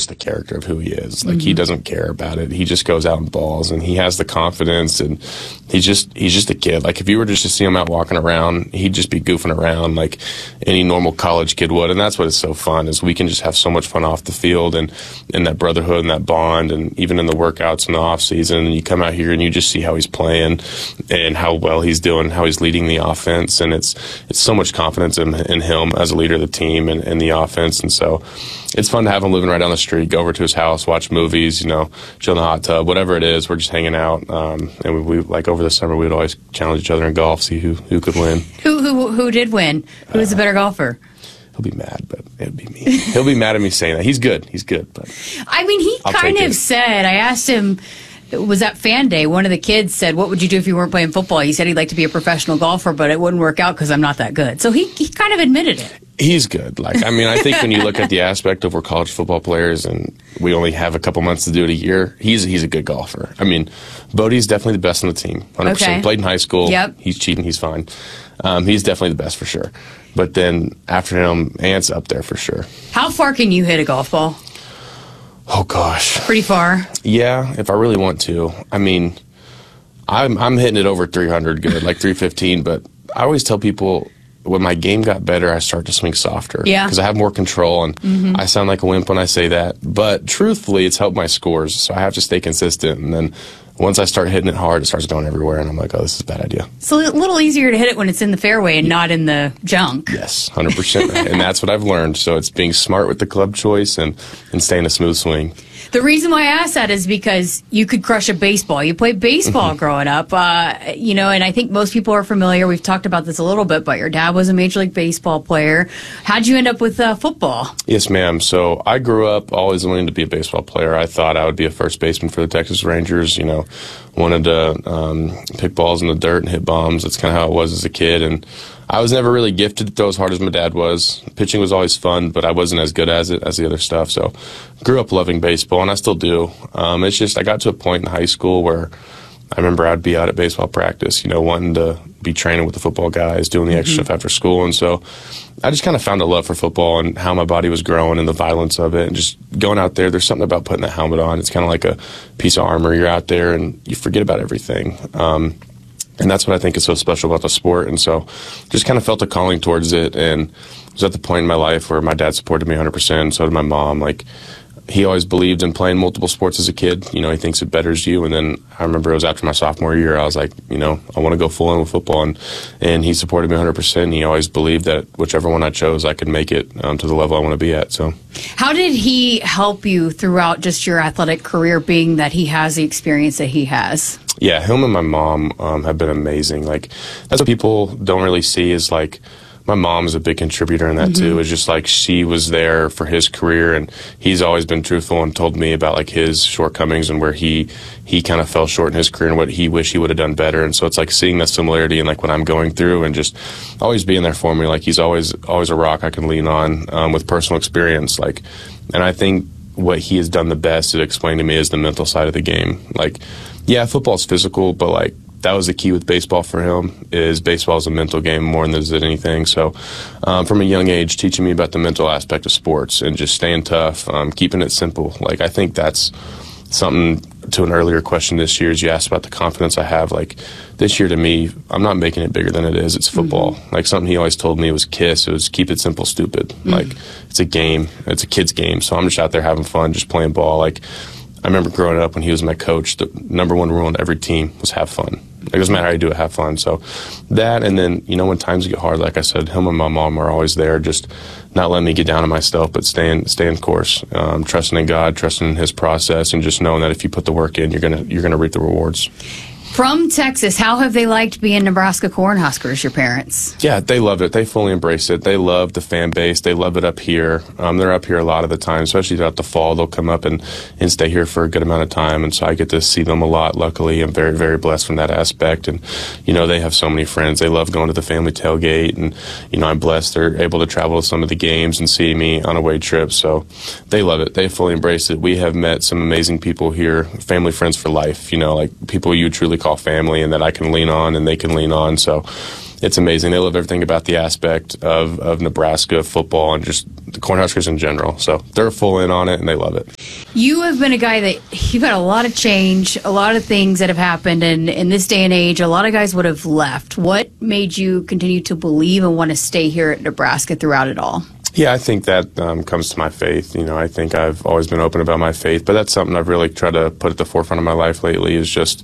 just the character of who he is. Like, he doesn't care about it. He just goes out and balls, and he has the confidence, and he's just a kid. Like, if you were just to see him out walking around, he'd just be goofing around like any normal college kid would. And that's what is so fun, is we can just have so much fun off the field, and that brotherhood and that bond, and even in the workouts in the off season. And you come out here and you just see how he's playing and how well he's doing, how he's leading the offense, and it's so much confidence in him as a leader of the team and the offense. And so it's fun to have him living right down the street, go over to his house, watch movies, chill in the hot tub, whatever it is. We're just hanging out. And we like, over the summer, we'd always challenge each other in golf, see who could win. Who did win? Who was the better golfer? He'll be mad, but it'd be me. He'll be mad at me saying that. He's good, but I mean, he kind of said, I asked him, it was at Fan Day, one of the kids said, what would you do if you weren't playing football? He said he'd like to be a professional golfer, but it wouldn't work out because I'm not that good. So he kind of admitted it. He's good. Like, I mean, I think when you look at the aspect of we're college football players and we only have a couple months to do it a year, he's a good golfer. I mean, Bodie's definitely the best on the team, 100%. Okay. Played in high school. Yep. He's cheating. He's fine. He's definitely the best for sure. But then after him, Ant's up there for sure. How far can you hit a golf ball? Oh, gosh. Pretty far. Yeah, if I really want to. I mean, I'm hitting it over 300 good, like 315, but I always tell people, when my game got better, I start to swing softer. Yeah. Because I have more control, and I sound like a wimp when I say that. But truthfully, it's helped my scores, so I have to stay consistent. And then once I start hitting it hard, it starts going everywhere, and I'm like, oh, this is a bad idea. It's a little easier to hit it when it's in the fairway and not in the junk. Yes, 100%. Right. And that's what I've learned. So it's being smart with the club choice and staying a smooth swing. The reason why I asked that is because you could crush a baseball. You played baseball growing up, and I think most people are familiar. We've talked about this a little bit, but your dad was a Major League Baseball player. How'd you end up with football? Yes, ma'am. So I grew up always wanting to be a baseball player. I thought I would be a first baseman for the Texas Rangers, wanted to pick balls in the dirt and hit bombs. That's kind of how it was as a kid. And I was never really gifted to throw as hard as my dad was. Pitching was always fun, but I wasn't as good as it as the other stuff. So grew up loving baseball, and I still do. It's just I got to a point in high school where I remember I'd be out at baseball practice, wanting to be training with the football guys, doing the extra stuff after school. And so I just kind of found a love for football and how my body was growing and the violence of it. And just going out there, there's something about putting the helmet on. It's kind of like a piece of armor. You're out there and you forget about everything. And that's what I think is so special about the sport. And so just kind of felt a calling towards it, and was at the point in my life where my dad supported me 100%. So did my mom. Like, he always believed in playing multiple sports as a kid. He thinks it betters you. And then I remember it was after my sophomore year, I was like, I want to go full in with football. And he supported me 100%. He always believed that whichever one I chose, I could make it to the level I want to be at. So, how did he help you throughout just your athletic career, being that he has the experience that he has? Yeah, him and my mom have been amazing. Like, that's what people don't really see, is like, my mom is a big contributor in that too. It's just like, she was there for his career, and he's always been truthful and told me about like his shortcomings and where he kind of fell short in his career and what he wished he would have done better. And so it's like seeing that similarity in like what I'm going through, and just always being there for me. Like, he's always a rock I can lean on with personal experience. Like, and I think what he has done the best to explain to me is the mental side of the game. Like, yeah, football's physical, but like, that was the key with baseball for him, is baseball is a mental game more than is it anything. So from a young age, teaching me about the mental aspect of sports and just staying tough, keeping it simple. Like, I think that's something to an earlier question this year, is you asked about the confidence I have. Like, this year to me, I'm not making it bigger than it is. It's football. Like, something he always told me was KISS. It was keep it simple, stupid. Like, it's a game. It's a kid's game. So I'm just out there having fun, just playing ball. Like, I remember growing up when he was my coach, the number one rule on every team was have fun. It doesn't matter how you do it, have fun. So that, and then, when times get hard, like I said, him and my mom are always there, just not letting me get down on myself, but staying course, trusting in God, trusting in His process, and just knowing that if you put the work in, you're gonna reap the rewards. From Texas, how have they liked being Nebraska Cornhuskers, your parents? Yeah, they love it. They fully embrace it. They love the fan base. They love it up here. They're up here a lot of the time, especially throughout the fall. They'll come up and stay here for a good amount of time, and so I get to see them a lot. Luckily, I'm very, very blessed from that aspect. And, they have so many friends. They love going to the family tailgate, and, I'm blessed they're able to travel to some of the games and see me on away trips. So they love it. They fully embrace it. We have met some amazing people here, family friends for life, like people you truly call family and that I can lean on and they can lean on. So it's amazing. They love everything about the aspect of Nebraska football and just the Cornhuskers in general. So they're full in on it, and they love it. You have been a guy that you've had a lot of change, a lot of things that have happened, and in this day and age, a lot of guys would have left. What made you continue to believe and want to stay here at Nebraska throughout it all? Yeah, I think that comes to my faith. You know, I think I've always been open about my faith, but that's something I've really tried to put at the forefront of my life lately is just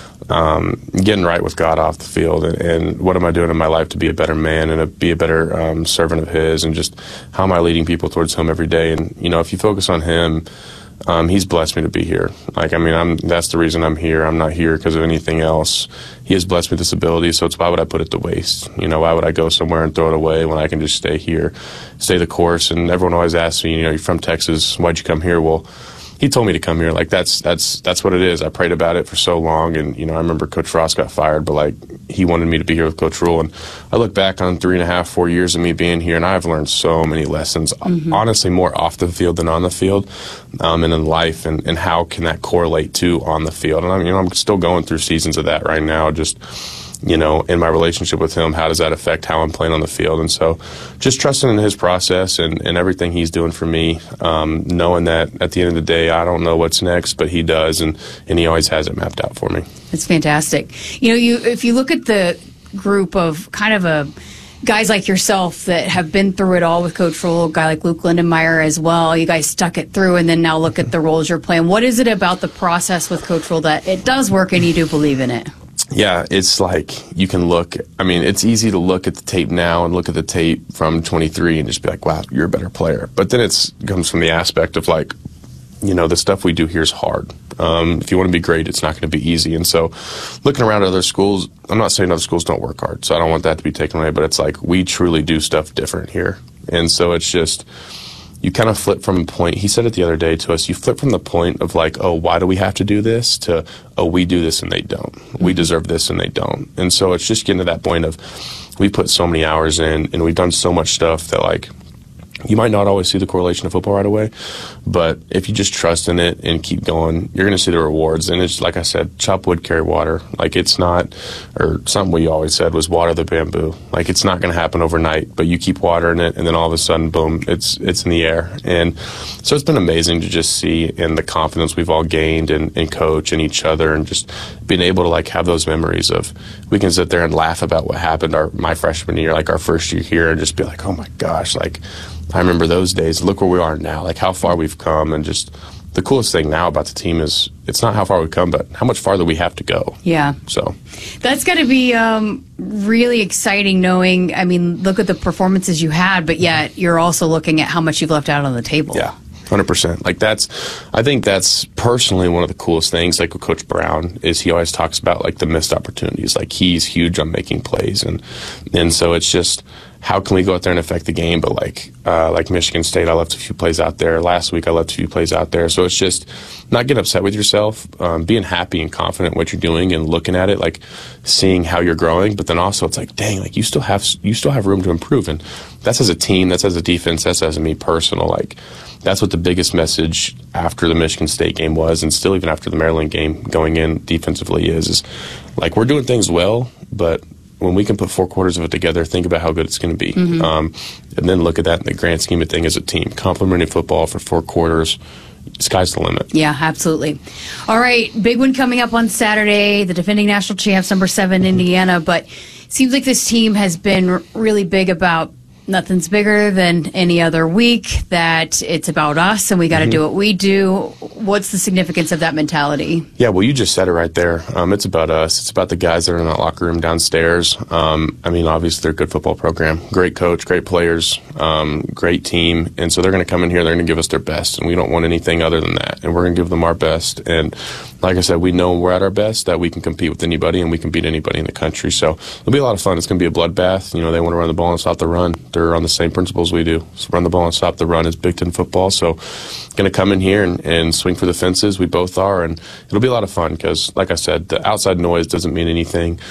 getting right with God off the field, and what am I doing in my life to be a better man and be a better servant of His, and just how am I leading people towards Him every day. And, you know, if you focus on Him, He's blessed me to be here. Like, I mean, that's the reason I'm here. I'm not here because of anything else. He has blessed me with this ability, so it's why would I put it to waste? You know, why would I go somewhere and throw it away when I can just stay here, stay the course? And everyone always asks me, you know, you're from Texas, why'd you come here? Well, He told me to come here. Like, that's what it is. I prayed about it for so long, and, you know, I remember Coach Frost got fired, but, like, he wanted me to be here with Coach Rule, and I look back on 3.5, 4 years of me being here, and I've learned so many lessons, honestly, more off the field than on the field, and in life, and how can that correlate to on the field. And, I'm still going through seasons of that right now, just, you know, in my relationship with Him, how does that affect how I'm playing on the field? And so just trusting in His process and everything He's doing for me, knowing that at the end of the day, I don't know what's next, but He does, and He always has it mapped out for me. It's fantastic. You know, if you look at the group of kind of guys like yourself that have been through it all with Coach Rule, a guy like Luke Lindenmeyer as well, you guys stuck it through, and then now look at the roles you're playing. What is it about the process with Coach Rule that it does work and you do believe in it? Yeah, it's like you can look. I mean, it's easy to look at the tape now and look at the tape from 23 and just be like, wow, you're a better player. But then it comes from the aspect of, like, you know, the stuff we do here is hard. If you want to be great, it's not going to be easy. And so looking around at other schools, I'm not saying other schools don't work hard, so I don't want that to be taken away, but it's like we truly do stuff different here. And so it's just, you kind of flip from a point, he said it the other day to us, you flip from the point of like, oh, why do we have to do this, to, oh, we do this and they don't. We deserve this and they don't. And so it's just getting to that point of, we put so many hours in and we've done so much stuff that, like, you might not always see the correlation of football right away, but if you just trust in it and keep going, you're going to see the rewards. And it's, like I said, chop wood, carry water. Like, it's not, or something we always said was water the bamboo. Like, it's not going to happen overnight, but you keep watering it, and then all of a sudden, boom, it's in the air. And so it's been amazing to just see, and the confidence we've all gained in coach and each other, and just being able to, like, have those memories of, we can sit there and laugh about what happened my freshman year, like our first year here, and just be like, oh my gosh, like, I remember those days. Look where we are now, like how far we've come. And just the coolest thing now about the team is it's not how far we've come, but how much farther we have to go. Yeah. So that's got to be really exciting knowing, I mean, look at the performances you had, but yet you're also looking at how much you've left out on the table. Yeah. 100%. Like, I think that's personally one of the coolest things, like with Coach Brown, is he always talks about, like, the missed opportunities. Like, he's huge on making plays. And so it's just, how can we go out there and affect the game? But like Michigan State, I left a few plays out there. Last week, I left a few plays out there. So it's just not getting upset with yourself, being happy and confident in what you're doing and looking at it, like seeing how you're growing. But then also it's like, dang, like you still have room to improve. And that's as a team, that's as a defense, that's as a me personal. Like, that's what the biggest message after the Michigan State game was, and still even after the Maryland game going in defensively is like, we're doing things well, but when we can put 4 quarters of it together, think about how good it's going to be. And then look at that in the grand scheme of things as a team. Complementing football for 4 quarters, sky's the limit. Yeah, absolutely. All right, big one coming up on Saturday, the defending national champs, number 7, Indiana. But it seems like this team has been really big about nothing's bigger than any other week, that it's about us and we got to do what we do. What's the significance of that mentality? Yeah, well, you just said it right there. It's about us. It's about the guys that are in that locker room downstairs. I mean, obviously, they're a good football program, great coach, great players, great team. And so they're going to come in here, they're going to give us their best, and we don't want anything other than that. And we're going to give them our best. And like I said, we know when we're at our best that we can compete with anybody and we can beat anybody in the country. So it'll be a lot of fun. It's going to be a bloodbath. You know, they want to run the ball and stop the run. They're on the same principles we do. So run the ball and stop the run is Big Ten football. So going to come in here and swing for the fences. We both are. And it'll be a lot of fun because, like I said, the outside noise doesn't mean anything.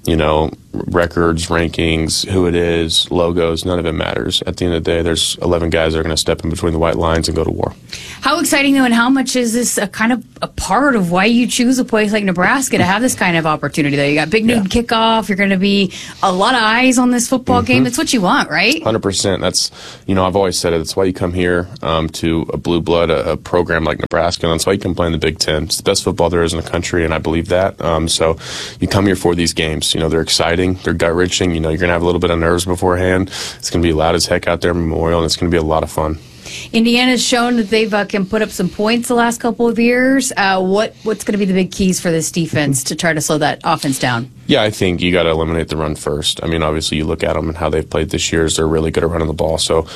records, rankings, who it is, logos, none of it matters. At the end of the day, there's 11 guys that are going to step in between the white lines and go to war. How exciting, though, and how much is this a kind of a part of why you choose a place like Nebraska to have this kind of opportunity? Though you got big noon kickoff, you're going to be a lot of eyes on this football game. That's what you want, right? 100%. That's, I've always said it. That's why you come here to a blue blood, a program like Nebraska, and that's why you can play in the Big Ten. It's the best football there is in the country, and I believe that. So you come here for these games. They're exciting. They're gut-wrenching. You're going to have a little bit of nerves beforehand. It's going to be loud as heck out there in Memorial, and it's going to be a lot of fun. Indiana's shown that they've can put up some points the last couple of years. What's going to be the big keys for this defense to try to slow that offense down? Yeah, I think you got to eliminate the run first. I mean, obviously, you look at them and how they've played this year is they're really good at running the ball. So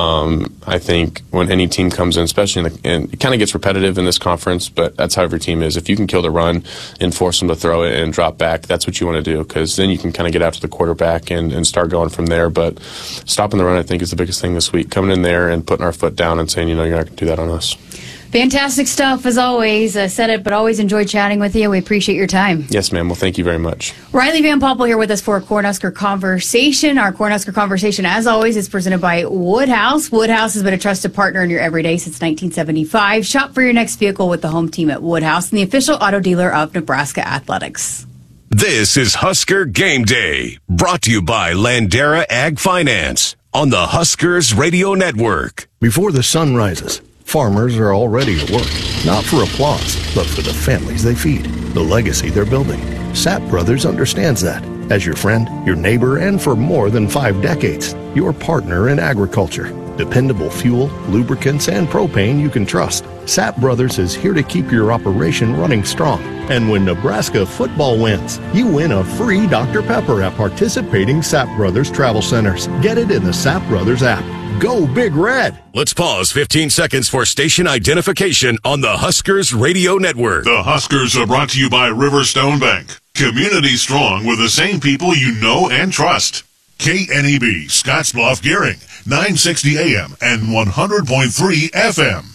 I think when any team comes in, especially and it kind of gets repetitive in this conference, but that's how every team is. If you can kill the run and force them to throw it and drop back, that's what you want to do, because then you can kind of get after the quarterback and start going from there. But stopping the run, I think, is the biggest thing this week. Coming in there and putting our foot down and saying, you're not going to do that on us. Fantastic stuff, as always. I said it, but always enjoyed chatting with you. We appreciate your time. Yes, ma'am. Well, thank you very much. Riley Van Poppel here with us for a Cornhusker Conversation. Our Cornhusker Conversation, as always, is presented by Woodhouse. Woodhouse has been a trusted partner in your everyday since 1975. Shop for your next vehicle with the home team at Woodhouse and the official auto dealer of Nebraska Athletics. This is Husker Game Day, brought to you by Landera Ag Finance on the Huskers Radio Network. Before the sun rises, farmers are already at work, not for applause, but for the families they feed, the legacy they're building. Sapp Brothers understands that. As your friend, your neighbor, and for more than 5 decades, your partner in agriculture. Dependable fuel, lubricants, and propane you can trust. Sapp Brothers is here to keep your operation running strong. And when Nebraska football wins, you win a free Dr. Pepper at participating Sapp Brothers travel centers. Get it in the Sapp Brothers app. Go Big Red! Let's pause 15 seconds for station identification on the Huskers Radio Network. The Huskers are brought to you by Riverstone Bank. Community strong with the same people you know and trust. KNEB, Scottsbluff, Gearing, 960 AM and 100.3 FM.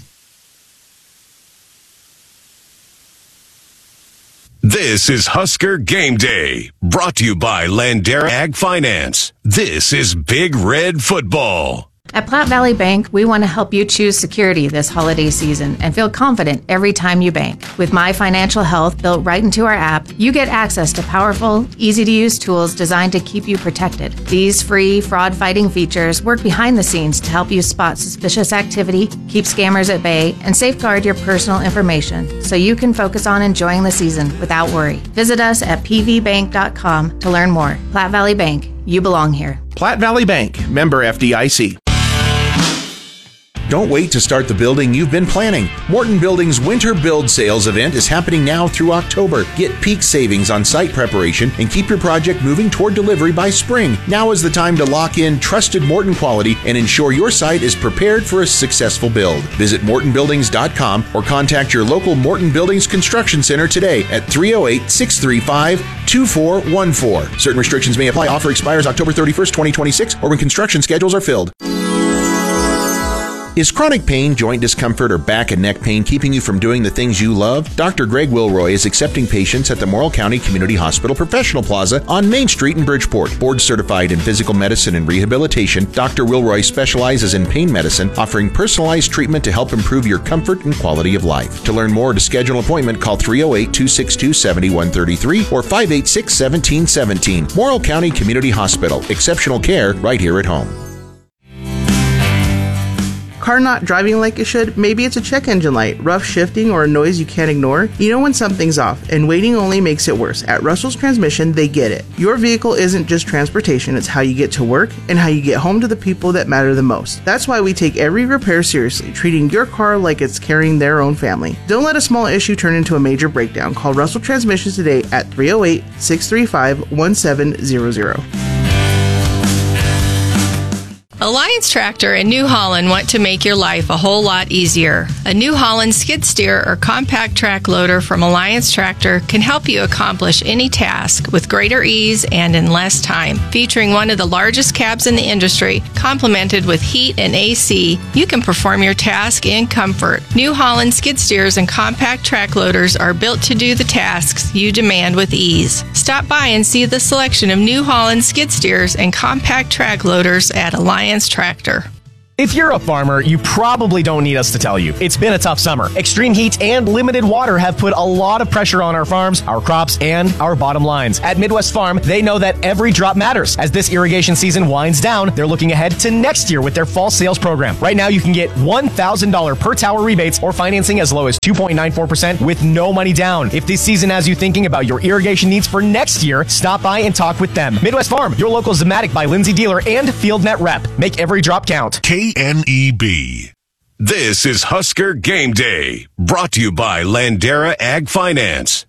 This is Husker Game Day, brought to you by Landera Ag Finance. This is Big Red Football. At Platte Valley Bank, we want to help you choose security this holiday season and feel confident every time you bank. With My Financial Health built right into our app, you get access to powerful, easy-to-use tools designed to keep you protected. These free, fraud-fighting features work behind the scenes to help you spot suspicious activity, keep scammers at bay, and safeguard your personal information so you can focus on enjoying the season without worry. Visit us at pvbank.com to learn more. Platte Valley Bank, you belong here. Platte Valley Bank, member FDIC. Don't wait to start the building you've been planning. Morton Building's Winter Build Sales event is happening now through October. Get peak savings on site preparation and keep your project moving toward delivery by spring. Now is the time to lock in trusted Morton quality and ensure your site is prepared for a successful build. Visit mortonbuildings.com or contact your local Morton Buildings Construction Center today at 308-635-2414. Certain restrictions may apply. Offer expires October 31st, 2026 or when construction schedules are filled. Is chronic pain, joint discomfort, or back and neck pain keeping you from doing the things you love? Dr. Greg Wilroy is accepting patients at the Morrill County Community Hospital Professional Plaza on Main Street in Bridgeport. Board certified in physical medicine and rehabilitation, Dr. Wilroy specializes in pain medicine, offering personalized treatment to help improve your comfort and quality of life. To learn more or to schedule an appointment, call 308-262-7133 or 586-1717. Morrill County Community Hospital. Exceptional care right here at home. Car not driving like it should? Maybe it's a check engine light, rough shifting, or a noise you can't ignore. You know when something's off, and waiting only makes it worse. At Russell's Transmission, they get it. Your vehicle isn't just transportation, it's how you get to work and how you get home to the people that matter the most. That's why we take every repair seriously, treating your car like it's carrying their own family. Don't let a small issue turn into a major breakdown. Call Russell Transmissions today at 308-635-1700. Alliance Tractor and New Holland want to make your life a whole lot easier. A New Holland skid steer or compact track loader from Alliance Tractor can help you accomplish any task with greater ease and in less time. Featuring one of the largest cabs in the industry, complemented with heat and AC, you can perform your task in comfort. New Holland skid steers and compact track loaders are built to do the tasks you demand with ease. Stop by and see the selection of New Holland skid steers and compact track loaders at Alliance Tractor. If you're a farmer, you probably don't need us to tell you. It's been a tough summer. Extreme heat and limited water have put a lot of pressure on our farms, our crops, and our bottom lines. At Midwest Farm, they know that every drop matters. As this irrigation season winds down, they're looking ahead to next year with their fall sales program. Right now, you can get $1,000 per tower rebates or financing as low as 2.94% with no money down. If this season has you thinking about your irrigation needs for next year, stop by and talk with them. Midwest Farm, your local Zematic by Lindsay dealer and FieldNet rep. Make every drop count. KNEB. This is Husker Game Day, brought to you by Landera Ag Finance.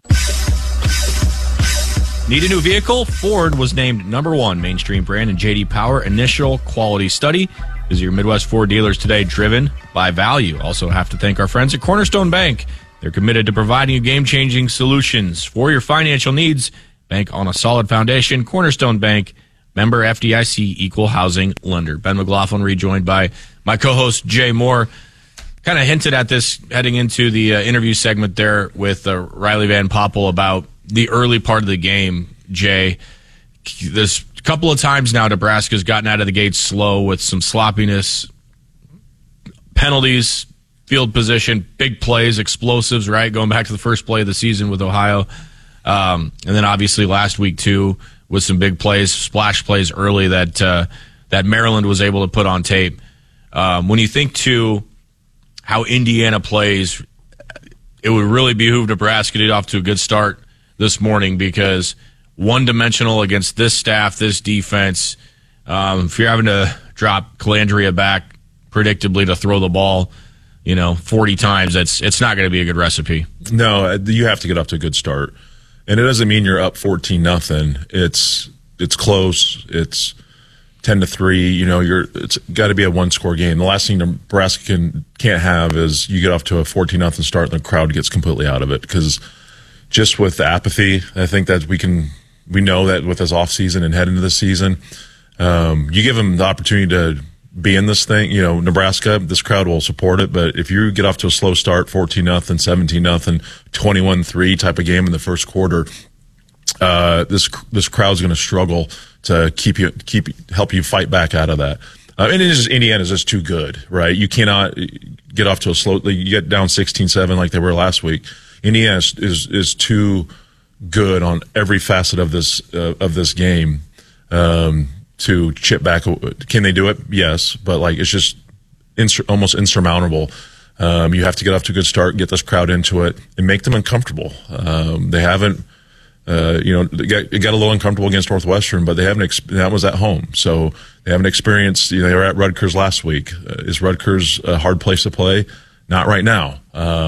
Need a new vehicle? Ford was named #1 mainstream brand in J.D. Power Initial Quality Study. Visit your Midwest Ford dealers today, driven by value. Also have to thank our friends at Cornerstone Bank. They're committed to providing you game-changing solutions for your financial needs. Bank on a solid foundation. Cornerstone Bank, member FDIC, equal housing lender. Ben McLaughlin, rejoined by my co-host Jay Moore. Kind of hinted at this heading into the interview segment there with Riley Van Poppel about the early part of the game, Jay. There's a couple of times now Nebraska's gotten out of the gate slow with some sloppiness, penalties, field position, big plays, explosives, right? Going back to the first play of the season with Ohio. And then obviously last week, too, with some big plays, splash plays early that Maryland was able to put on tape. When you think to how Indiana plays, it would really behoove Nebraska to get off to a good start this morning, because one-dimensional against this staff, this defense, if you're having to drop Calandria back predictably to throw the ball, 40 times, it's not going to be a good recipe. No, you have to get off to a good start. And it doesn't mean you're up 14-0. It's close. It's 10-3. It's got to be a one-score game. The last thing Nebraska can't have is you get off to a 14-0 start and the crowd gets completely out of it. Because just with the apathy, I think that we know that with this off season and head into the season, you give them the opportunity to be in this thing. Nebraska, this crowd will support it. But if you get off to a slow start, 14-0, 17-0, 21-3 type of game in the first quarter, this crowd's going to struggle to help you fight back out of that. And Indiana's just too good, right? You cannot get off to a slow. You get down 16-7 like they were last week. Indiana is too good on every facet of this game to chip back. Can they do it? Yes, but it's just almost insurmountable. You have to get off to a good start, get this crowd into it, and make them uncomfortable. They haven't. It got a little uncomfortable against Northwestern, but they haven't. That was at home, so they haven't experienced. They were at Rutgers last week. Is Rutgers a hard place to play? Not right now.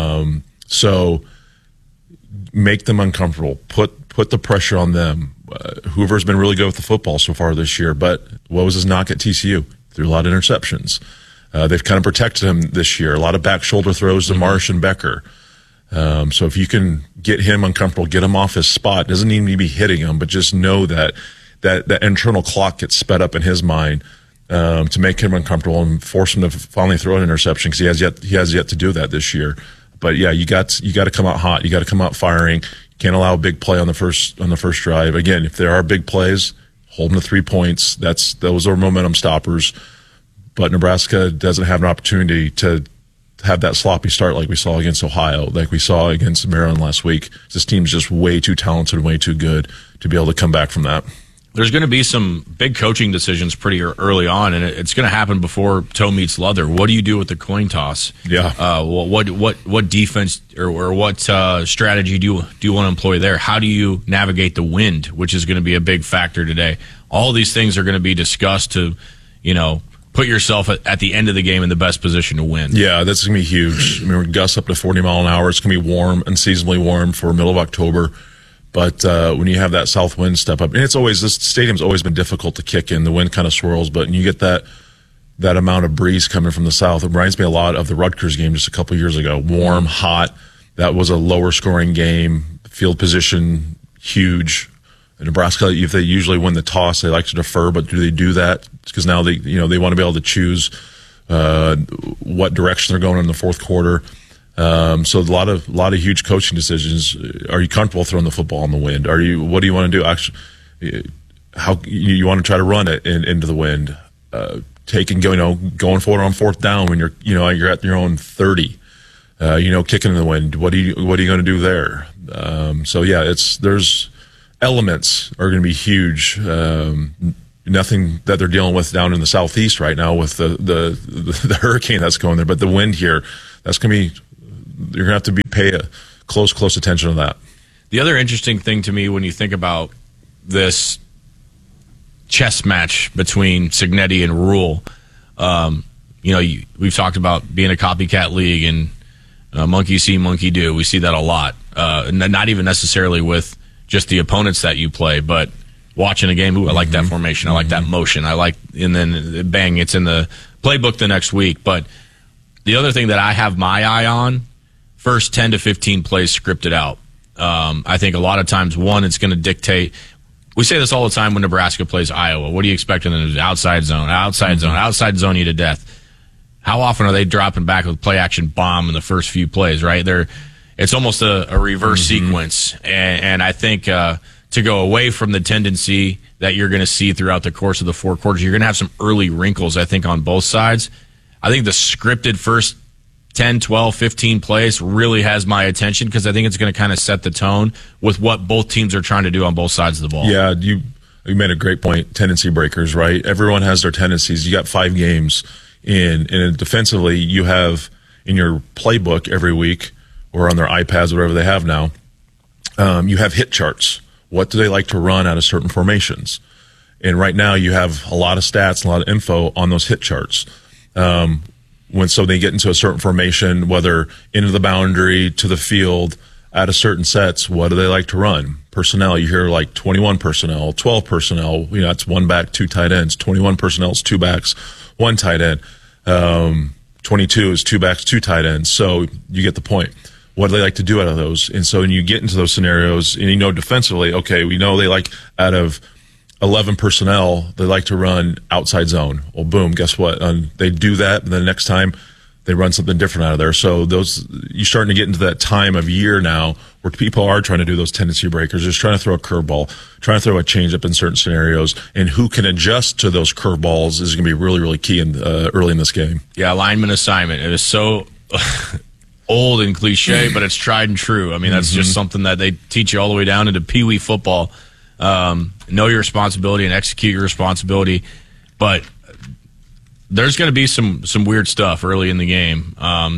So make them uncomfortable. Put the pressure on them. Hoover's been really good with the football so far this year, but what was his knock at TCU? Threw a lot of interceptions. They've kind of protected him this year. A lot of back shoulder throws to Marsh and Becker. So if you can get him uncomfortable, get him off his spot, doesn't need to be hitting him, but just know that internal clock gets sped up in his mind to make him uncomfortable and force him to finally throw an interception, because he has yet to do that this year. But yeah, you got to come out hot. You got to come out firing. You can't allow a big play on the first drive. Again, if there are big plays, hold them to 3 points. Those are momentum stoppers. But Nebraska doesn't have an opportunity to have that sloppy start like we saw against Ohio, like we saw against Maryland last week. This team's just way too talented and way too good to be able to come back from that. There's going to be some big coaching decisions pretty early on, and it's going to happen before toe meets leather. What do you do with the coin toss? Yeah. What defense or what strategy do you want to employ there? How do you navigate the wind, which is going to be a big factor today? All these things are going to be discussed to, put yourself at the end of the game in the best position to win. Yeah, that's going to be huge. We're gusts up to 40 mile an hour. It's going to be warm, unseasonably warm for middle of October. But when you have that south wind step up, and this stadium's always been difficult to kick in. The wind kind of swirls, but when you get that that amount of breeze coming from the south. It reminds me a lot of the Rutgers game just a couple years ago. Warm, hot. That was a lower scoring game. Field position, huge. In Nebraska, if they usually win the toss, they like to defer, but do they do that? Because now they want to be able to choose what direction they're going in the fourth quarter. So a lot of huge coaching decisions. Are you comfortable throwing the football in the wind? What do you want to do? Actually, how you want to try to run it into the wind? Going forward on fourth down when you're at your own 30. Kicking in the wind. What are you going to do there? There's elements are going to be huge. Nothing that they're dealing with down in the southeast right now with the hurricane that's going there, but the wind here, that's going to be. You're going to have to pay a close attention to that. The other interesting thing to me when you think about this chess match between Cignetti and Rule, we've talked about being a copycat league and monkey see, monkey do. We see that a lot. Not even necessarily with just the opponents that you play, but watching a game. Ooh, I like that formation. I like that motion. And then bang, it's in the playbook the next week. But the other thing that I have my eye on, first 10 to 15 plays scripted out. I think a lot of times, it's going to dictate. We say this all the time when Nebraska plays Iowa. What do you expect in the outside zone, outside zone you to death? How often are they dropping back with play action bomb in the first few plays, right? It's almost a reverse sequence. And I think to go away from the tendency that you're going to see throughout the course of the four quarters, you're going to have some early wrinkles, I think, on both sides. I think the scripted first 10, 12, 15 plays really has my attention because I think it's going to kind of set the tone with what both teams are trying to do on both sides of the ball. Yeah, you made a great point. Tendency breakers, right? Everyone has their tendencies. You got 5 games in, and defensively, you have in your playbook every week or on their iPads, whatever they have now, you have hit charts. What do they like to run out of certain formations? And right now, you have a lot of stats, a lot of info on those hit charts. So they get into a certain formation, whether into the boundary, to the field, out of certain sets, what do they like to run? Personnel, you hear like 21 personnel, 12 personnel, that's 1 back, 2 tight ends. 21 personnel is 2 backs, 1 tight end. 22 is 2 backs, 2 tight ends. So you get the point. What do they like to do out of those? And so when you get into those scenarios, and defensively, okay, we know they like out of 11 personnel, they like to run outside zone. Well, boom, guess what? They do that, and then the next time they run something different out of there. So you're starting to get into that time of year now where people are trying to do those tendency breakers, just trying to throw a curveball, trying to throw a changeup in certain scenarios, and who can adjust to those curveballs is going to be really, really key early in this game. Yeah, alignment assignment. It is so old and cliche, but it's tried and true. I mean, that's just something that they teach you all the way down into Pee Wee football. Know your responsibility and execute your responsibility, but there's going to be some weird stuff early in the game.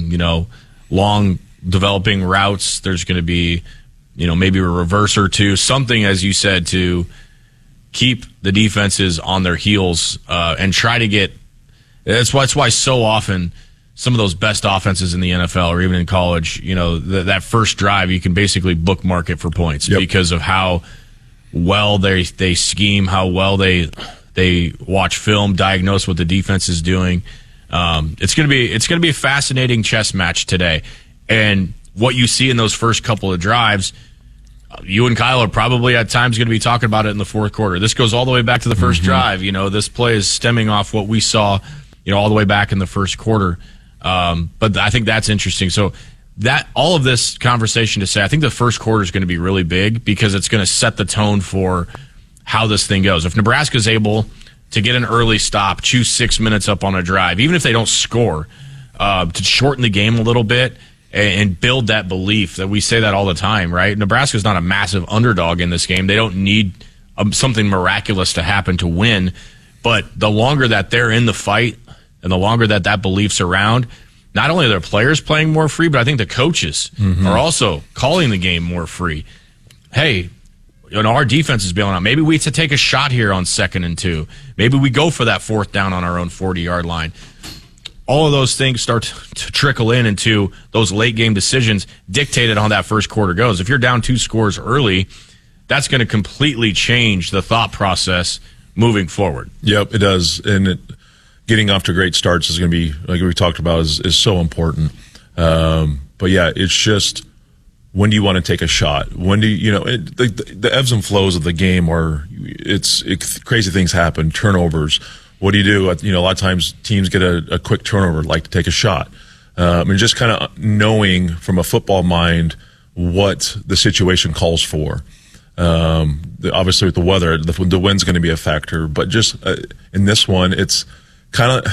Long developing routes. There's going to be, maybe a reverse or two, something, as you said, to keep the defenses on their heels and try to get. That's why so often some of those best offenses in the NFL or even in college, that first drive, you can basically bookmark it for points because of how well they scheme, how well they watch film, diagnose what the defense is doing. It's going to be a fascinating chess match today. And what you see in those first couple of drives, you and Kyle are probably at times going to be talking about it in the fourth quarter. This goes all the way back to the first drive. This play is stemming off what we saw, all the way back in the first quarter. But I think that's interesting. So that all of this conversation to say, I think the first quarter is going to be really big because it's going to set the tone for how this thing goes. If Nebraska is able to get an early stop, choose 6 minutes up on a drive, even if they don't score, to shorten the game a little bit and build that belief that we say that all the time, right? Nebraska's not a massive underdog in this game. They don't need something miraculous to happen to win. But the longer that they're in the fight and the longer that belief's around, not only are their players playing more free, but I think the coaches are also calling the game more free. Hey, our defense is bailing out. Maybe we to take a shot here on 2nd and 2. Maybe we go for that 4th down on our own 40-yard line. All of those things start to trickle into those late game decisions dictated on that first quarter goes. If you're down 2 scores early, that's going to completely change the thought process moving forward. Yep, it does. And getting off to great starts is going to be, like we talked about, is so important. But yeah, it's just, when do you want to take a shot? When do you, the ebbs and flows of the game are, crazy things happen, turnovers. What do you do? A lot of times teams get a quick turnover, like to take a shot. And just kind of knowing from a football mind what the situation calls for. Obviously with the weather, the wind's going to be a factor, but just in this one, it's kind of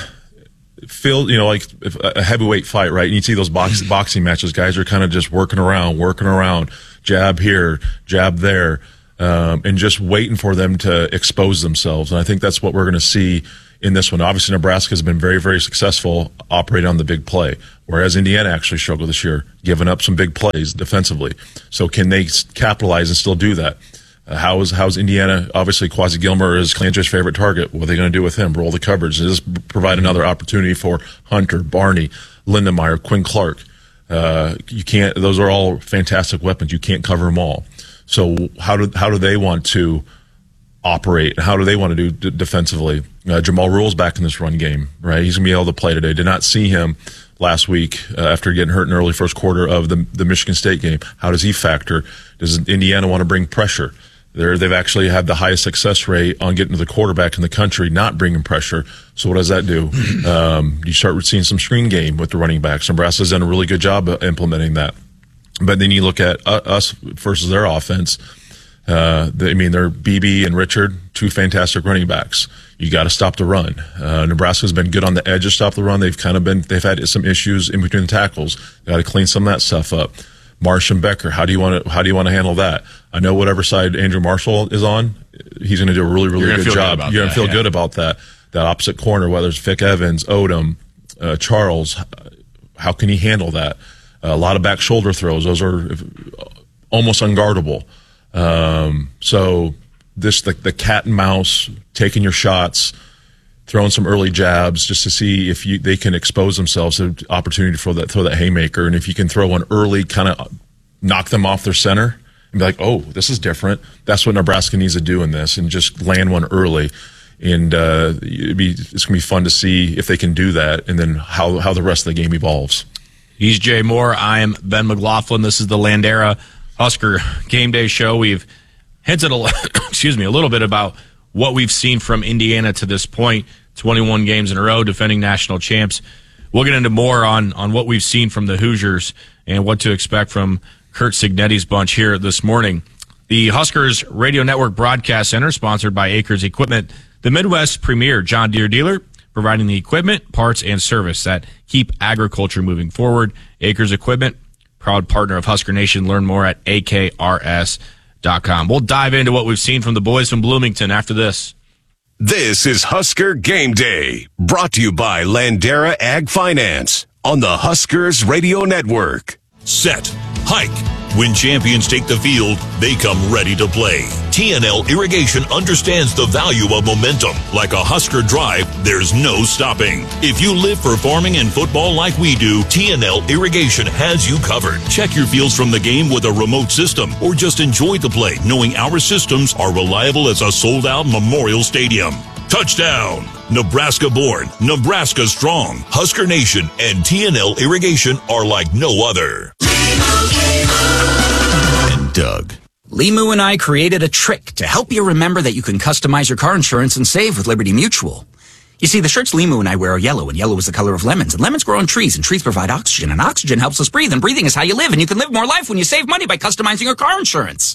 like a heavyweight fight, right? And you see those boxing matches, guys are kind of just working around, jab here, jab there, and just waiting for them to expose themselves. And I think that's what we're going to see in this one. Obviously, Nebraska has been very, very successful operating on the big play, whereas Indiana actually struggled this year, giving up some big plays defensively. So can they capitalize and still do that? How's Indiana? Obviously, Quasi Gilmer is Clancy's favorite target. What are they going to do with him? Roll the coverage. Does this provide another opportunity for Hunter, Barney, Lindenmeyer, Quinn Clark? You can't. Those are all fantastic weapons. You can't cover them all. So how do they want to operate? How do they want to do defensively? Jamal Rule's back in this run game, right? He's going to be able to play today. Did not see him last week after getting hurt in the early first quarter of the Michigan State game. How does he factor? Does Indiana want to bring pressure? They've actually had the highest success rate on getting to the quarterback in the country, not bringing pressure. So what does that do? You start seeing some screen game with the running backs. Nebraska's done a really good job of implementing that. But then you look at us versus their offense. They're BB and Richard, two fantastic running backs. You got to stop the run. Nebraska's been good on the edge to stop the run. They've had some issues in between the tackles. Got to clean some of that stuff up. Marsh and Becker, how do you want to handle that? I know whatever side Andrew Marshall is on, he's going to do a really, really good job. You're going to feel good about that. That opposite corner, whether it's Vic Evans, Odom, Charles, how can he handle that? A lot of back shoulder throws. Those are almost unguardable. So this, the cat and mouse, taking your shots, throwing some early jabs just to see if they can expose themselves to opportunity to throw that haymaker. And if you can throw one early, kind of knock them off their center and be like, oh, this is different. That's what Nebraska needs to do in this, and just land one early. And it's going to be fun to see if they can do that, and then how the rest of the game evolves. He's Jay Moore. I am Ben McLaughlin. This is the Landera Husker Game Day Show. We've hinted a little bit about what we've seen from Indiana to this point. 21 games in a row, defending national champs. We'll get into more on what we've seen from the Hoosiers and what to expect from Curt Cignetti's bunch here this morning. The Huskers Radio Network Broadcast Center, sponsored by Acres Equipment, the Midwest's premier John Deere dealer, providing the equipment, parts, and service that keep agriculture moving forward. Acres Equipment, proud partner of Husker Nation. Learn more at akrs.com. We'll dive into what we've seen from the boys from Bloomington after this. This is Husker Game Day, brought to you by Landera Ag Finance on the Huskers Radio Network. Set, hike. When champions take the field, they come ready to play. TNL Irrigation understands the value of momentum. Like a Husker drive, there's no stopping. If you live for farming and football like we do, TNL Irrigation has you covered. Check your fields from the game with a remote system, or just enjoy the play, knowing our systems are reliable as a sold-out Memorial Stadium. Touchdown! Nebraska born, Nebraska strong. Husker Nation and TNL Irrigation are like no other. And Doug. Limu and I created a trick to help you remember that you can customize your car insurance and save with Liberty Mutual. You see, the shirts Limu and I wear are yellow, and yellow is the color of lemons, and lemons grow on trees, and trees provide oxygen, and oxygen helps us breathe, and breathing is how you live, and you can live more life when you save money by customizing your car insurance.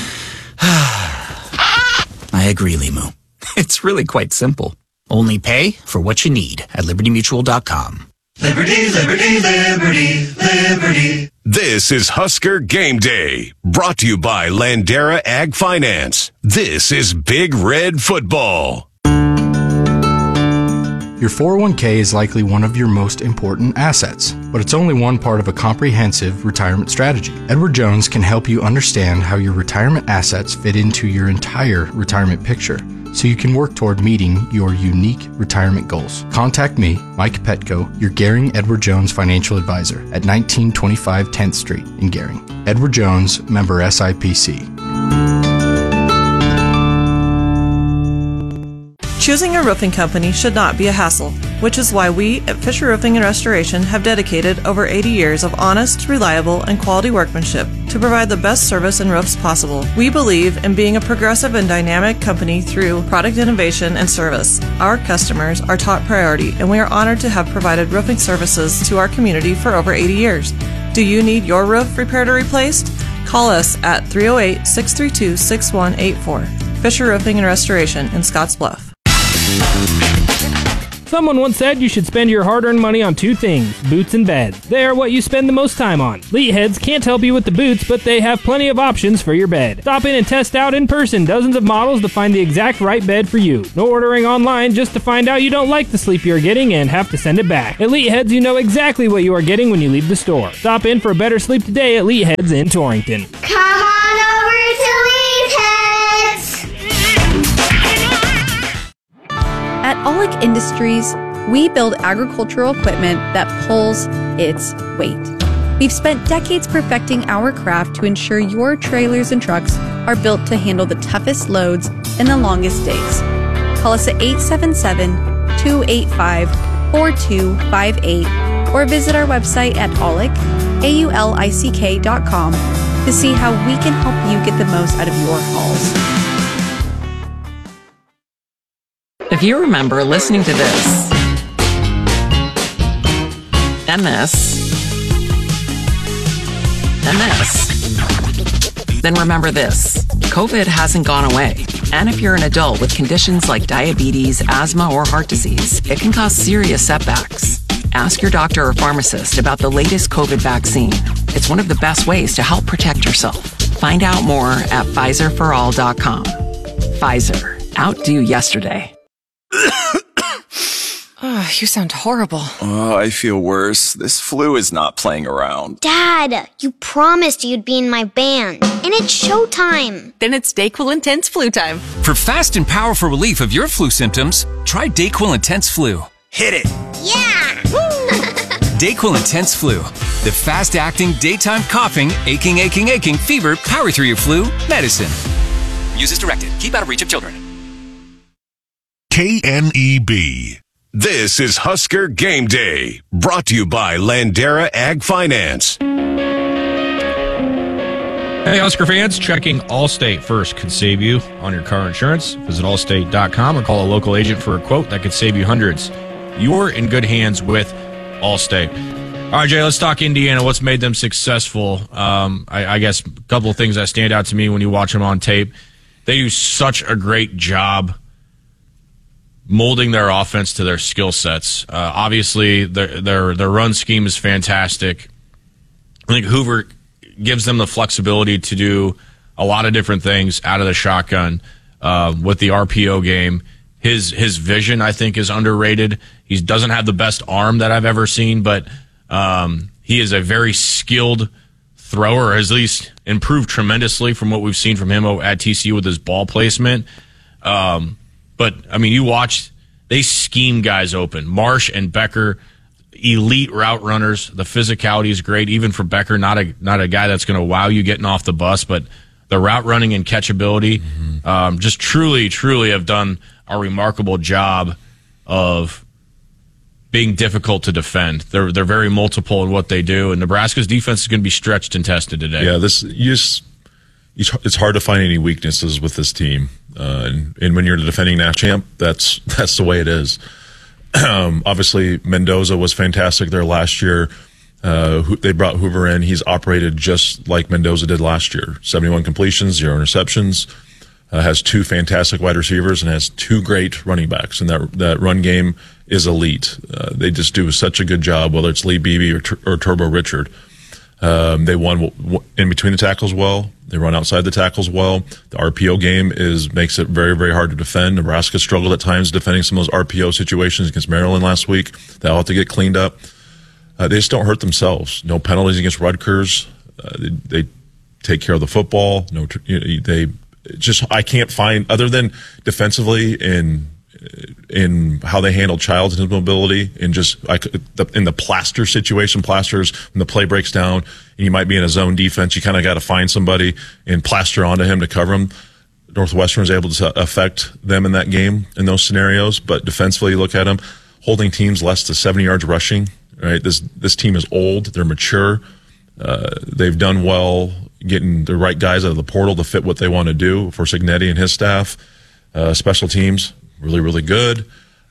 I agree, Limu. It's really quite simple. Only pay for what you need at LibertyMutual.com. Liberty, liberty, liberty, liberty. This is Husker Game Day, brought to you by Landera Ag Finance. This is Big Red Football. Your 401k is likely one of your most important assets, but it's only one part of a comprehensive retirement strategy. Edward Jones can help you understand how your retirement assets fit into your entire retirement picture, so you can work toward meeting your unique retirement goals. Contact me, Mike Petko, your Gehring Edward Jones financial advisor at 1925 10th Street in Gehring. Edward Jones, member SIPC. Choosing a roofing company should not be a hassle, which is why we at Fisher Roofing and Restoration have dedicated over 80 years of honest, reliable, and quality workmanship to provide the best service and roofs possible. We believe in being a progressive and dynamic company through product innovation and service. Our customers are top priority, and we are honored to have provided roofing services to our community for over 80 years. Do you need your roof repaired or replaced? Call us at 308-632-6184. Fisher Roofing and Restoration in Scotts Bluff. Someone once said you should spend your hard-earned money on two things, boots and beds. They are what you spend the most time on. Leadheads can't help you with the boots, but they have plenty of options for your bed. Stop in and test out in person dozens of models to find the exact right bed for you. No ordering online just to find out you don't like the sleep you're getting and have to send it back. At Leadheads, you know exactly what you are getting when you leave the store. Stop in for a better sleep today at Leadheads in Torrington. Come on over to Leadheads! At Aulick Industries, we build agricultural equipment that pulls its weight. We've spent decades perfecting our craft to ensure your trailers and trucks are built to handle the toughest loads and the longest days. Call us at 877-285-4258 or visit our website at aulick.com to see how we can help you get the most out of your hauls. If you remember listening to this, and this, and this, then remember this. COVID hasn't gone away. And if you're an adult with conditions like diabetes, asthma, or heart disease, it can cause serious setbacks. Ask your doctor or pharmacist about the latest COVID vaccine. It's one of the best ways to help protect yourself. Find out more at PfizerForAll.com. Pfizer. Outdo yesterday. Oh, you sound horrible. Oh, I feel worse. This flu is not playing around. Dad, you promised you'd be in my band, and it's showtime. Then it's DayQuil Intense Flu time. For fast and powerful relief of your flu symptoms, try DayQuil Intense Flu. Hit it. Yeah! DayQuil Intense Flu. The fast-acting, daytime coughing, aching, fever, power through your flu medicine. Use as directed. Keep out of reach of children. KNEB. This is Husker Game Day, brought to you by Landera Ag Finance. Hey, Husker fans, checking Allstate first could save you on your car insurance. Visit allstate.com or call a local agent for a quote that could save you hundreds. You're in good hands with Allstate. All right, Jay, let's talk Indiana. What's made them successful? I guess a couple of things that stand out to me when you watch them on tape. They do such a great job molding their offense to their skill sets. Obviously, their run scheme is fantastic. I think Hoover gives them the flexibility to do a lot of different things out of the shotgun with the RPO game. His vision, I think, is underrated. He doesn't have the best arm that I've ever seen, but he is a very skilled thrower, or at least improved tremendously from what we've seen from him at TCU with his ball placement. But, I mean, you watch, they scheme guys open. Marsh and Becker, elite route runners. The physicality is great, even for Becker, not a guy that's going to wow you getting off the bus, but the route running and catchability just truly have done a remarkable job of being difficult to defend. They're very multiple in what they do, and Nebraska's defense is going to be stretched and tested today. Yeah, it's hard to find any weaknesses with this team. And when you're the defending national champ, that's the way it is. Obviously, Mendoza was fantastic there last year. They brought Hoover in. He's operated just like Mendoza did last year. 71 completions, 0 interceptions. Has 2 fantastic wide receivers and has 2 great running backs. And that run game is elite. They just do such a good job, whether it's Lee Beebe or Turbo Richard. They won in between the tackles well. They run outside the tackles well. The RPO game makes it very, very hard to defend. Nebraska struggled at times defending some of those RPO situations against Maryland last week. They'll have to get cleaned up. They just don't hurt themselves. No penalties against Rutgers. They take care of the football. I can't find, other than defensively in how they handle Childs and his mobility, and just in the Plaster situation. Plaster's, when the play breaks down and you might be in a zone defense, you kind of got to find somebody and plaster onto him to cover him. Northwestern was able to affect them in that game in those scenarios. But defensively, you look at them, holding teams less to 70 yards rushing. Right, this team is old. They're mature. They've done well getting the right guys out of the portal to fit what they want to do for Cignetti and his staff. Special teams, really, really good.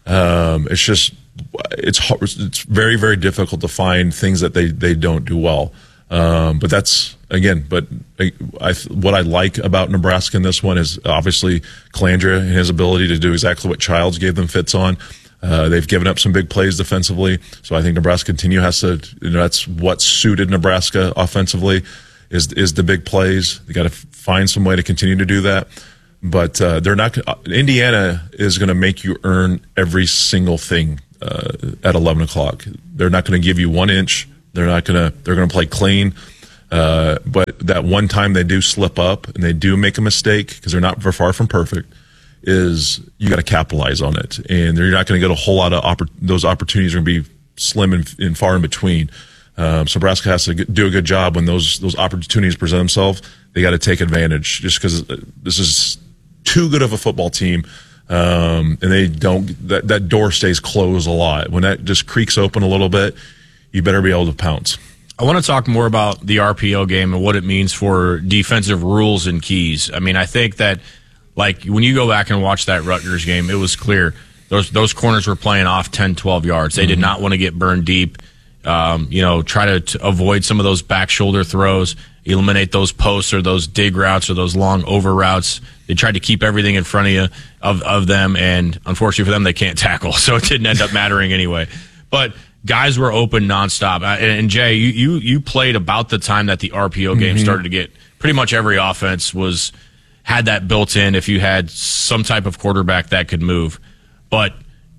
It's very, very difficult to find things that they don't do well. But that's, again, what I like about Nebraska in this one is obviously Calandria and his ability to do exactly what Childs gave them fits on. They've given up some big plays defensively, so I think Nebraska has to. That's what suited Nebraska offensively is the big plays. They got to find some way to continue to do that, but they're not. Indiana is going to make you earn every single thing at 11 o'clock. They're not going to give you 1 inch. They're going to play clean. But that one time they do slip up and they do make a mistake because they're not very far from perfect. Is you got to capitalize on it, and you're not going to get a whole lot of those opportunities are going to be slim and far in between. So Nebraska has to do a good job when those opportunities present themselves. They got to take advantage, just because this is too good of a football team, and they don't. That door stays closed a lot. When that just creaks open a little bit, you better be able to pounce. I want to talk more about the RPO game and what it means for defensive rules and keys. I mean, I think that. Like, when you go back and watch that Rutgers game, it was clear those corners were playing off 10, 12 yards. They did not want to get burned deep, try to avoid some of those back shoulder throws, eliminate those posts or those dig routes or those long over routes. They tried to keep everything in front of you, of them, and unfortunately for them, they can't tackle, so it didn't end up mattering anyway. But guys were open nonstop. And Jay, you played about the time that the RPO game started to get pretty much every offense had that built in if you had some type of quarterback that could move. But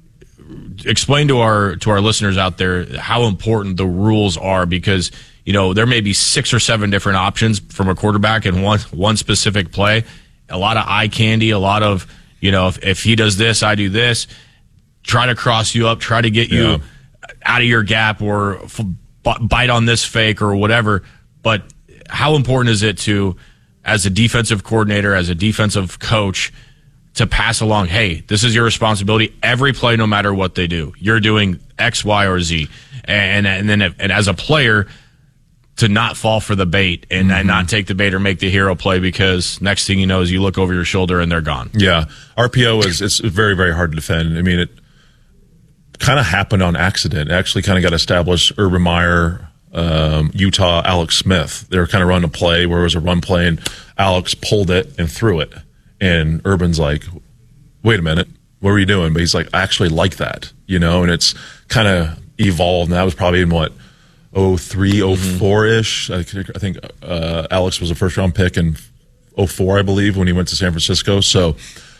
explain to our listeners out there how important the rules are, because there may be 6 or 7 different options from a quarterback in one specific play. A lot of eye candy, a lot of if he does this, I do this. Try to cross you up, try to get you out of your gap, or bite on this fake or whatever. But how important is it to, as a defensive coordinator, as a defensive coach, to pass along, hey, this is your responsibility every play, no matter what they do. You're doing X, Y, or Z. And as a player, to not fall for the bait and not take the bait or make the hero play, because next thing you know is you look over your shoulder and they're gone. Yeah. RPO it's very, very hard to defend. I mean, it kind of happened on accident. It actually kind of got established. Urban Meyer, Utah, Alex Smith. They were kind of running a play where it was a run play, and Alex pulled it and threw it. And Urban's like, wait a minute, what were you doing? But he's like, I actually like that, and it's kind of evolved. And that was probably in 03, 04-ish. I think Alex was a first-round pick in 04, I believe, when he went to San Francisco. So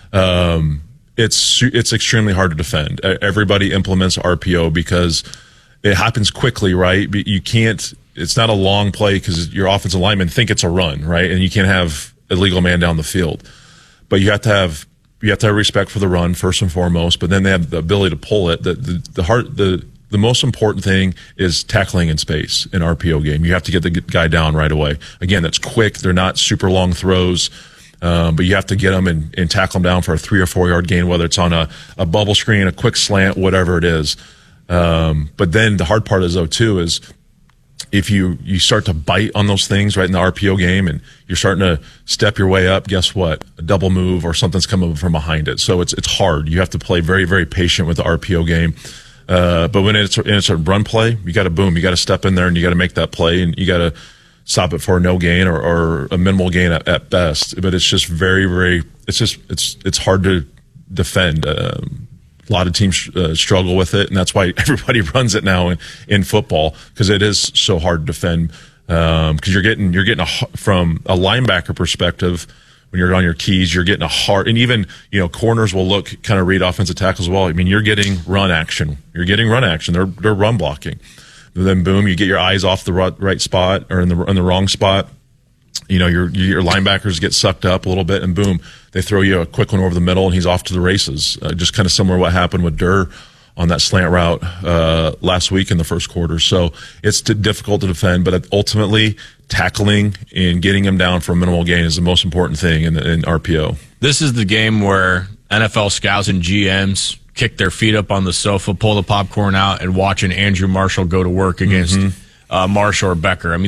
it's extremely hard to defend. Everybody implements RPO because it happens quickly, right? But you can't. It's not a long play because your offensive linemen think it's a run, right? And you can't have a legal man down the field. But you have to have respect for the run first and foremost. But then they have the ability to pull it. The most important thing is tackling in space in RPO game. You have to get the guy down right away. Again, that's quick. They're not super long throws. But you have to get them and tackle them down for a 3 or 4 yard gain, whether it's on a bubble screen, a quick slant, whatever it is. But then the hard part is if you start to bite on those things right in the RPO game and you're starting to step your way up, guess what? A double move or something's coming from behind it. So it's hard. You have to play very, very patient with the RPO game. But when it's a run play, you got to step in there and you got to make that play, and you got to stop it for a no gain or a minimal gain at best. But it's just very, very, it's hard to defend. A lot of teams struggle with it, and that's why everybody runs it now in football, because it is so hard to defend. Because you're getting from a linebacker perspective, when you're on your keys, you're getting a hard, and even corners will kind of read offensive tackles as well. I mean, you're getting run action. They're run blocking. And then boom, you get your eyes off the right spot or in the wrong spot. Your linebackers get sucked up a little bit, and boom, they throw you a quick one over the middle, and he's off to the races. Just kind of similar to what happened with Durr on that slant route last week in the first quarter. So it's difficult to defend, but ultimately tackling and getting him down for a minimal gain is the most important thing in RPO. this is the game where NFL scouts and GMs kick their feet up on the sofa, pull the popcorn out, and watch an Andrew Marshall go to work against Marshall or Becker. I mean,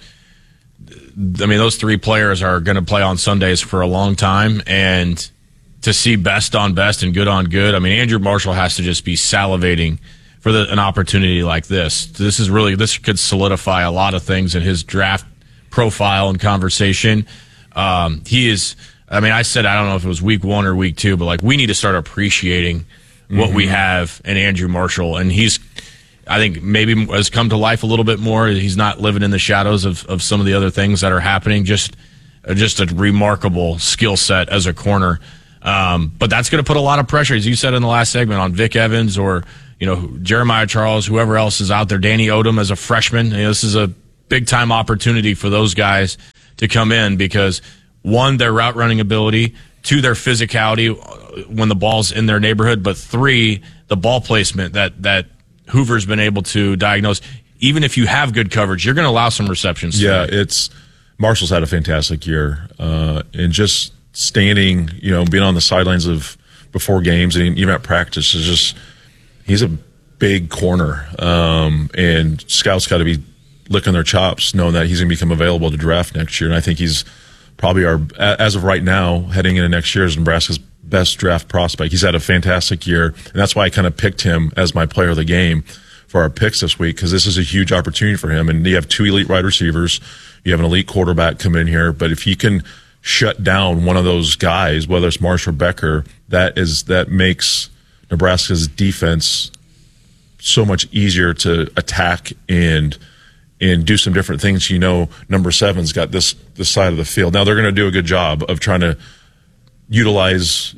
those three players are going to play on Sundays for a long time, and to see best on best and good on good, I mean, Andrew Marshall has to just be salivating for an opportunity like this. This could solidify a lot of things in his draft profile and conversation. He is, I said, I don't know if it was week 1 or week 2, but like, we need to start appreciating what we have in Andrew Marshall. And I think maybe has come to life a little bit more. He's not living in the shadows of some of the other things that are happening. Just a remarkable skill set as a corner. But that's going to put a lot of pressure, as you said in the last segment, on Vic Evans or, Jeremiah Charles, whoever else is out there. Danny Odom as a freshman. This is a big time opportunity for those guys to come in because, 1, their route running ability, 2, their physicality when the ball's in their neighborhood, but 3, the ball placement that Hoover's been able to diagnose. Even if you have good coverage, you're going to allow some receptions. Yeah, Marshall's had a fantastic year, and just standing, being on the sidelines before games and even at practice is he's a big corner, and scouts got to be licking their chops knowing that he's going to become available to draft next year. And I think he's probably as of right now, heading into next year, is Nebraska's best draft prospect. He's had a fantastic year, and that's why I kind of picked him as my player of the game for our picks this week, because this is a huge opportunity for him. And you have 2 elite wide receivers, you have an elite quarterback come in here, but if he can shut down one of those guys, whether it's Marshall or Becker, that makes Nebraska's defense so much easier to attack and do some different things. Number 7's got this side of the field. Now they're going to do a good job of trying to utilize,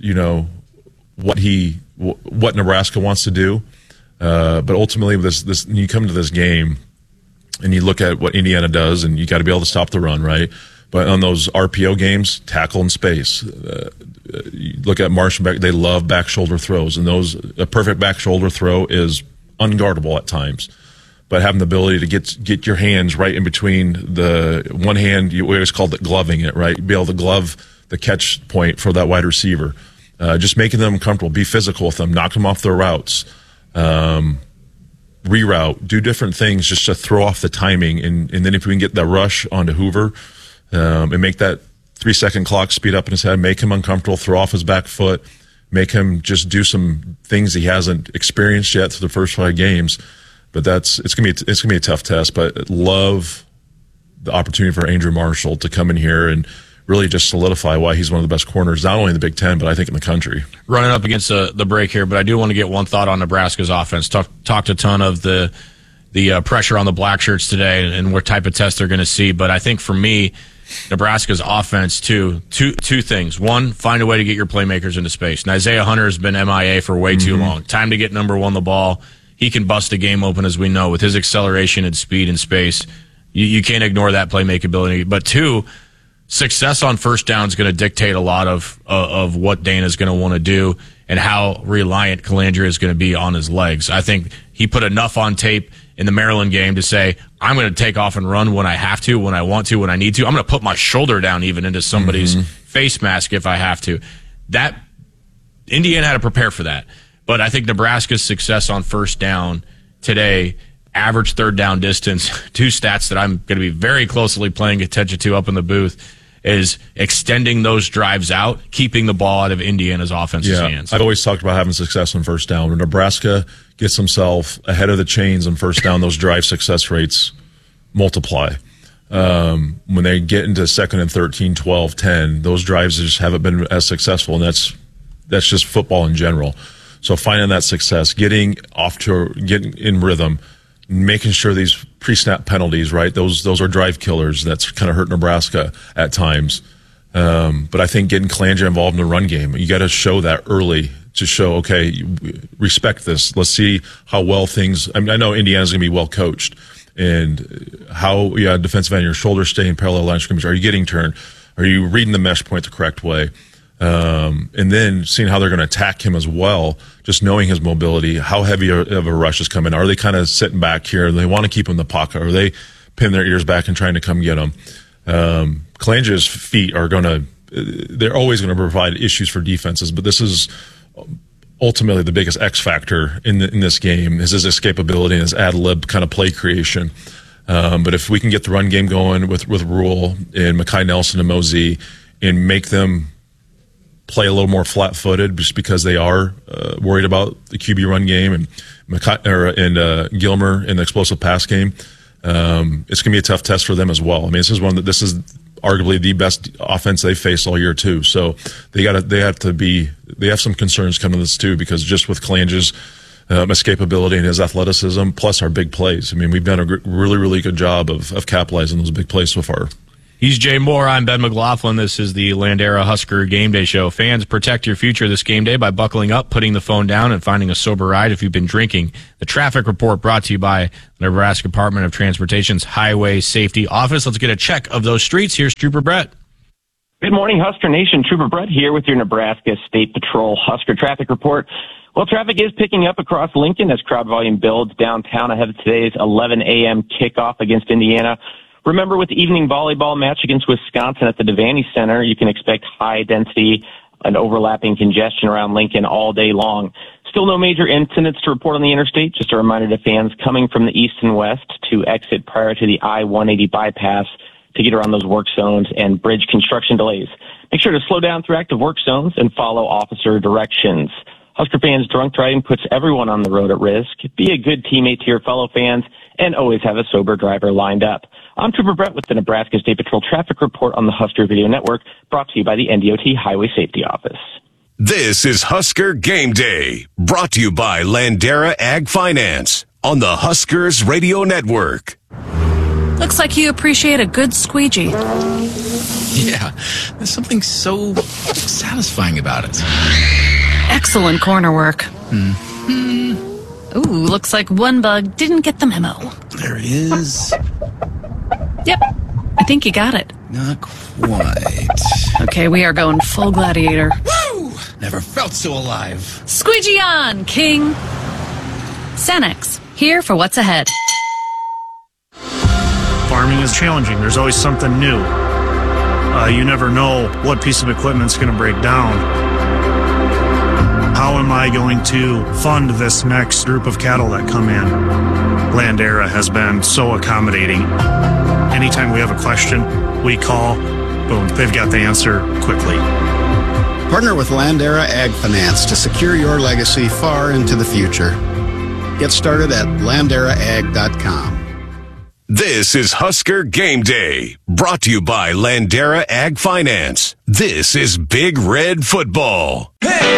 what Nebraska wants to do. But ultimately, this when you come to this game and you look at what Indiana does, and you got to be able to stop the run, right? But on those RPO games, tackle in space. You look at Marshall Becker; they love back shoulder throws, and a perfect back shoulder throw is unguardable at times. But having the ability to get your hands right in between the one hand, we always called it gloving it, right? Be able to glove the catch point for that wide receiver. Just making them comfortable, be physical with them, knock them off their routes, reroute, do different things just to throw off the timing. And then if we can get that rush onto Hoover and make that 3-second clock speed up in his head, make him uncomfortable, throw off his back foot, make him just do some things he hasn't experienced yet through the first 5 games. But it's gonna be a tough test. But love the opportunity for Andrew Marshall to come in here and really just solidify why he's one of the best corners, not only in the Big Ten, but I think in the country. Running up against the break here, but I do want to get one thought on Nebraska's offense. Talked a ton of the pressure on the black shirts today and what type of test they're going to see. But I think for me, Nebraska's offense, two things. 1, find a way to get your playmakers into space. And Isaiah Hunter has been MIA for way too long. Time to get number 1 the ball. He can bust a game open, as we know, with his acceleration and speed and space. You can't ignore that playmaking ability. But 2, success on first down is going to dictate a lot of what Dana's going to want to do and how reliant Calandria is going to be on his legs. I think he put enough on tape in the Maryland game to say, I'm going to take off and run when I have to, when I want to, when I need to. I'm going to put my shoulder down even into somebody's face mask if I have to. That Indiana had to prepare for that. But I think Nebraska's success on first down today, average third down distance, 2 stats that I'm going to be very closely paying attention to up in the booth, is extending those drives out, keeping the ball out of Indiana's offense's hands. I've always talked about having success on first down. When Nebraska gets himself ahead of the chains on first down, those drive success rates multiply. When they get into 2nd and 13, 12, 10, those drives just haven't been as successful, and that's just football in general. So finding that success, getting in rhythm, making sure these pre-snap penalties, right? Those are drive killers. That's kind of hurt Nebraska at times. But I think getting Calandria involved in the run game, you got to show that early to show, okay, respect this. Let's see how well things. I know Indiana's going to be well coached, and how defensive end, your shoulders stay in parallel line of scrimmage. Are you getting turned? Are you reading the mesh point the correct way? And then seeing how they're going to attack him as well, just knowing his mobility, how heavy of a rush is coming. Are they kind of sitting back here? They want to keep him in the pocket. Are they pinning their ears back and trying to come get him? Calandria's feet are going to they're always going to provide issues for defenses, but this is ultimately the biggest X factor in this game is his escapability and his ad lib kind of play creation. But if we can get the run game going with Rule and Mekhi Nelson and Mosey and make them play a little more flat-footed just because they are worried about the QB run game and Gilmer in the explosive pass game, it's going to be a tough test for them as well. I mean, this is arguably the best offense they've faced all year too. So they have some concerns coming to this too, because just with Calange's escapability and his athleticism, plus our big plays. I mean, we've done a really, really good job of capitalizing those big plays so far. He's Jay Moore. I'm Ben McLaughlin. This is the Landera Husker Game Day Show. Fans, protect your future this game day by buckling up, putting the phone down, and finding a sober ride if you've been drinking. The traffic report brought to you by the Nebraska Department of Transportation's Highway Safety Office. Let's get a check of those streets. Here's Trooper Brett. Good morning, Husker Nation. Trooper Brett here with your Nebraska State Patrol Husker traffic report. Well, traffic is picking up across Lincoln as crowd volume builds downtown ahead of today's 11 a.m. kickoff against Indiana. Remember, with the evening volleyball match against Wisconsin at the Devaney Center, you can expect high density and overlapping congestion around Lincoln all day long. Still no major incidents to report on the interstate. Just a reminder to fans coming from the east and west to exit prior to the I-180 bypass to get around those work zones and bridge construction delays. Make sure to slow down through active work zones and follow officer directions. Husker fans, drunk driving puts everyone on the road at risk. Be a good teammate to your fellow fans and always have a sober driver lined up. I'm Trooper Brett with the Nebraska State Patrol Traffic Report on the Husker Video Network, brought to you by the NDOT Highway Safety Office. This is Husker Game Day, brought to you by Landera Ag Finance on the Huskers Radio Network. Looks like you appreciate a good squeegee. Yeah, there's something so satisfying about it. Excellent corner work. Ooh, looks like one bug didn't get the memo. There is. Yep, I think you got it. Not quite. Okay, we are going full gladiator. Woo! Never felt so alive. Squeegee on, King! Cenex, here for what's ahead. Farming is challenging. There's always something new. You never know what piece of equipment's going to break down. How am I going to fund this next group of cattle that come in? Landera has been so accommodating. Anytime we have a question, we call, boom, they've got the answer quickly. Partner with Landera Ag Finance to secure your legacy far into the future. Get started at landeraag.com. This is Husker Game Day, brought to you by Landera Ag Finance. This is Big Red Football.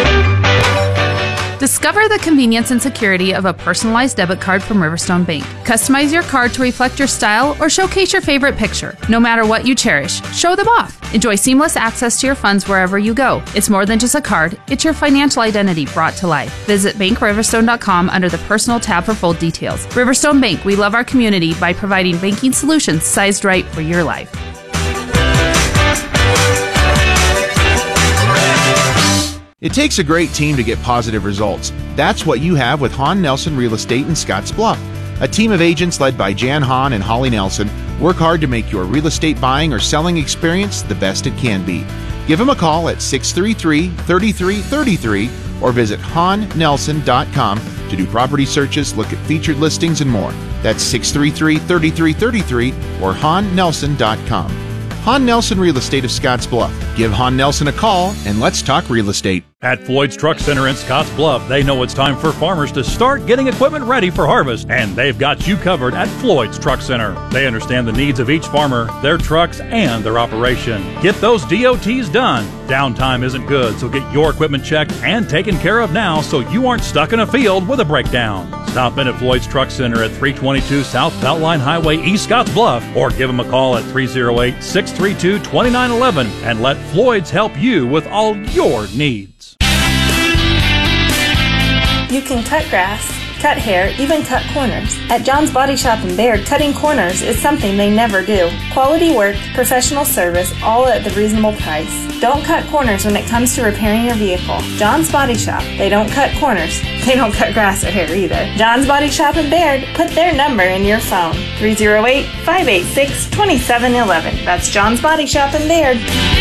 Discover the convenience and security of a personalized debit card from Riverstone Bank. Customize your card to reflect your style or showcase your favorite picture. No matter what you cherish, show them off. Enjoy seamless access to your funds wherever you go. It's more than just a card, it's your financial identity brought to life. Visit BankRiverstone.com under the Personal tab for full details. Riverstone Bank, we love our community by providing banking solutions sized right for your life. It takes a great team to get positive results. That's what you have with Hahn Nelson Real Estate in Scotts Bluff. A team of agents led by Jan Hahn and Holly Nelson work hard to make your real estate buying or selling experience the best it can be. Give them a call at 633-3333 or visit HahnNelson.com to do property searches, look at featured listings, and more. That's 633-3333 or HahnNelson.com. Hahn Nelson Real Estate of Scotts Bluff. Give Hahn Nelson a call and let's talk real estate. At Floyd's Truck Center in Scotts Bluff, they know it's time for farmers to start getting equipment ready for harvest, and they've got you covered at Floyd's Truck Center. They understand the needs of each farmer, their trucks, and their operation. Get those DOTs done. Downtime isn't good, so get your equipment checked and taken care of now so you aren't stuck in a field with a breakdown. Stop in at Floyd's Truck Center at 322 South Beltline Highway, East Scotts Bluff, or give them a call at 308-632-2911 and let Floyd's help you with all your needs. You can cut grass, cut hair, even cut corners. At John's Body Shop in Baird, cutting corners is something they never do. Quality work, professional service, all at the reasonable price. Don't cut corners when it comes to repairing your vehicle. John's Body Shop. They don't cut corners. They don't cut grass or hair either. John's Body Shop in Baird. Put their number in your phone. 308-586-2711. That's John's Body Shop in Baird.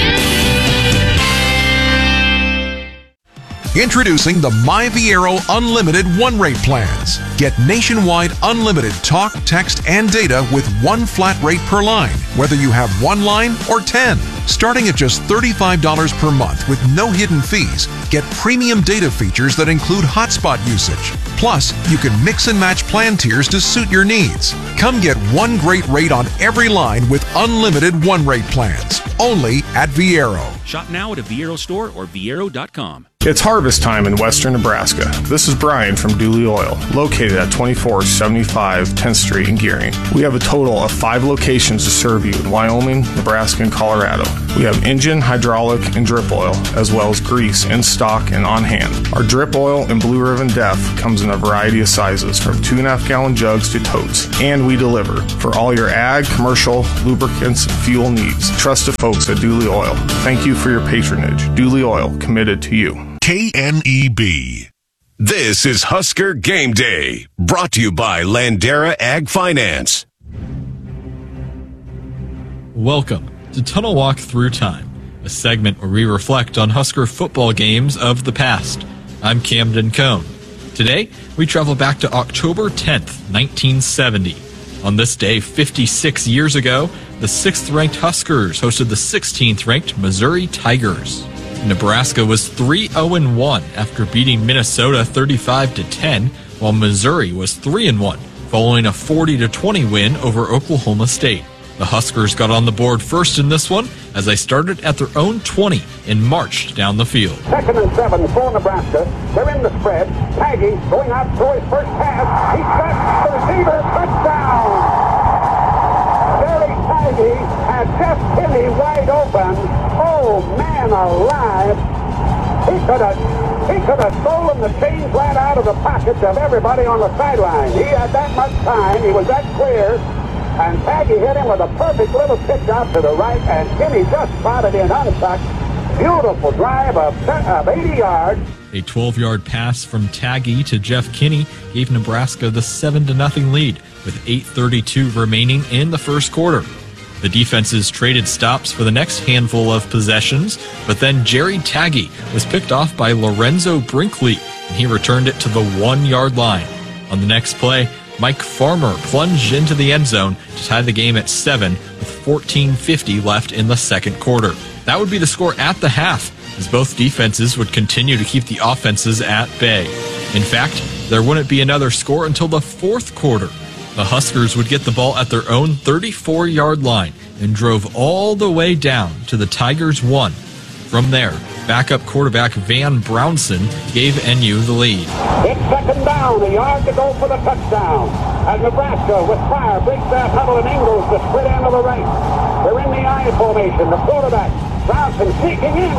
Introducing the My Viero Unlimited one-rate plans. Get nationwide unlimited talk, text, and data with one flat rate per line, whether you have one line or 10. Starting at just $35 per month with no hidden fees, get premium data features that include hotspot usage. Plus, you can mix and match plan tiers to suit your needs. Come get one great rate on every line with unlimited one-rate plans. Only at Viero. Shop now at a Viero store or Viero.com. It's harvest time in western Nebraska. This is Brian from Dooley Oil, located at 2475 10th Street in Gearing. We have a total of 5 locations to serve you in Wyoming, Nebraska, and Colorado. We have engine, hydraulic, and drip oil, as well as grease in stock and on hand. Our drip oil and Blue Ribbon Def comes in a variety of sizes, from 2.5 gallon jugs to totes, and we deliver for all your ag, commercial, lubricants, and fuel needs. Trust the folks at Dooley Oil. Thank you for your patronage. Dooley Oil, committed to you. KNEB. This is Husker Game Day, brought to you by Landera Ag Finance. Welcome to Tunnel Walk Through Time, a segment where we reflect on Husker football games of the past. I'm Camden Cohn. Today, we travel back to October 10th, 1970. On this day, 56 years ago, the 6th-ranked Huskers hosted the 16th-ranked Missouri Tigers. Nebraska was 3-0-1 after beating Minnesota 35-10, while Missouri was 3-1, following a 40-20 win over Oklahoma State. The Huskers got on the board first in this one as they started at their own 20 and marched down the field. 2nd and 7 for Nebraska. They're in the spread. Taggy going out to his first pass. He cuts the receiver. Touchdown! Barry Taggy had Jeff Kinney wide open. Oh, man alive. He could have stolen the chains right out of the pockets of everybody on the sideline. He had that much time. He was that clear. And Taggy hit him with a perfect little pitch out to the right, and Kinney just spotted in untucked. Beautiful drive of 80 yards. A 12-yard pass from Taggy to Jeff Kinney gave Nebraska the 7-0 lead with 8:32 remaining in the first quarter. The defenses traded stops for the next handful of possessions, but then Jerry Taggy was picked off by Lorenzo Brinkley, and he returned it to the 1-yard line. On the next play, Mike Farmer plunged into the end zone to tie the game at 7 with 14:50 left in the second quarter. That would be the score at the half, as both defenses would continue to keep the offenses at bay. In fact, there wouldn't be another score until the fourth quarter. The Huskers would get the ball at their own 34-yard line and drove all the way down to the Tigers' 1. From there, backup quarterback Van Brownson gave NU the lead. It's 2nd down, a yard to go for the touchdown. As Nebraska with fire breaks that huddle and Ingles the split end of the right. They're in the I formation. The quarterback, Brownson, sneaking in,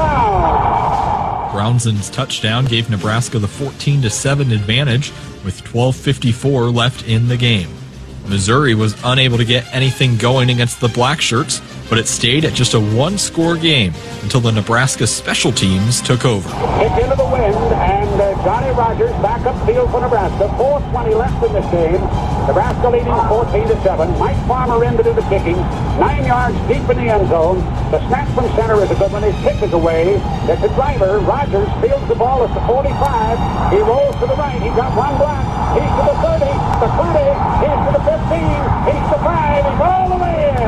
touchdown. Brownson's touchdown gave Nebraska the 14-7 advantage with 12:54 left in the game. Missouri was unable to get anything going against the Blackshirts, but it stayed at just a one-score game until the Nebraska special teams took over. Kick into the wind, and Johnny Rogers back up field for Nebraska. 4:20 left in this game. Nebraska leading 14-7. Mike Farmer in to do the kicking. 9 yards deep in the end zone. The snap from center is a good one. His kick is away. It's the driver. Rogers fields the ball at the 45. He rolls to the right. He's got one block. He's to the 30, the 20. He's to the 15. He's to 5. He's all the way in.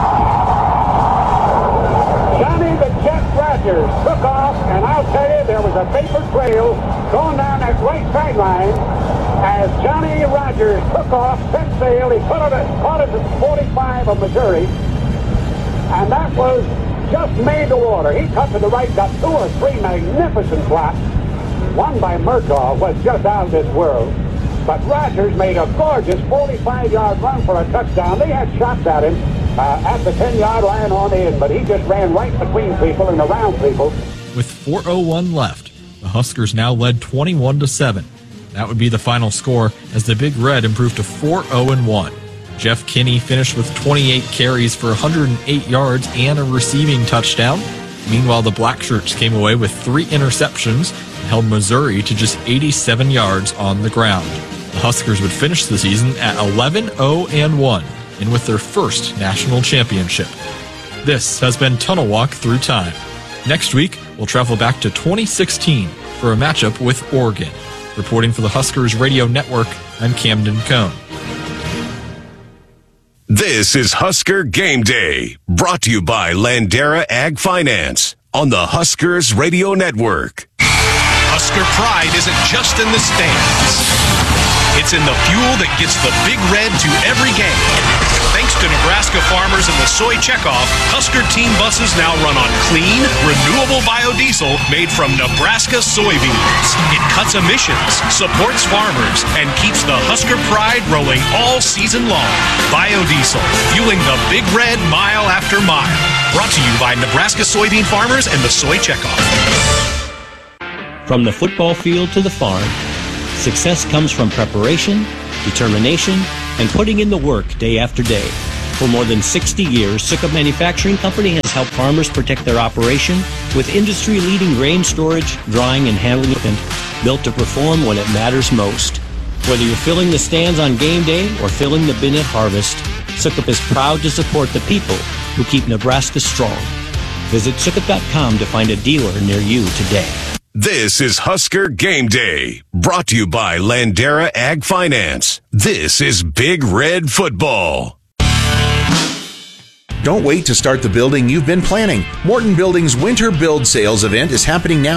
Johnny the Jet Rogers took off, and I'll tell you, there was a paper trail going down that right sideline as Johnny Rogers took off, set sail. He caught it at the 45 of Missouri, and that was just made the water. He cut to the right, got 2 or 3 magnificent blocks. One by Murtaugh was just out of this world. But Rogers made a gorgeous 45-yard run for a touchdown. They had shots at him at the 10-yard line on in, but he just ran right between people and around people. With 4:01 left, the Huskers now led 21-7. That would be the final score as the Big Red improved to 4-0-1. Jeff Kinney finished with 28 carries for 108 yards and a receiving touchdown. Meanwhile, the Black Shirts came away with 3 interceptions and held Missouri to just 87 yards on the ground. The Huskers would finish the season at 11-0-1 and with their first national championship. This has been Tunnel Walk Through Time. Next week, we'll travel back to 2016 for a matchup with Oregon. Reporting for the Huskers Radio Network, I'm Camden Cohn. This is Husker Game Day, brought to you by Landera Ag Finance on the Huskers Radio Network. Husker pride isn't just in the stands. It's in the fuel that gets the Big Red to every game. Thanks to Nebraska farmers and the soy checkoff, Husker team buses now run on clean, renewable biodiesel made from Nebraska soybeans. It cuts emissions, supports farmers, and keeps the Husker pride rolling all season long. Biodiesel, fueling the Big Red mile after mile. Brought to you by Nebraska soybean farmers and the soy checkoff. From the football field to the farm, success comes from preparation, determination, and putting in the work day after day. For more than 60 years, Sukup Manufacturing Company has helped farmers protect their operation with industry-leading grain storage, drying, and handling equipment built to perform when it matters most. Whether you're filling the stands on game day or filling the bin at harvest, Sukup is proud to support the people who keep Nebraska strong. Visit Sukup.com to find a dealer near you today. This is Husker Game Day, brought to you by Landera Ag Finance. This is Big Red Football. Don't wait to start the building you've been planning. Morton Building's Winter Build Sales event is happening now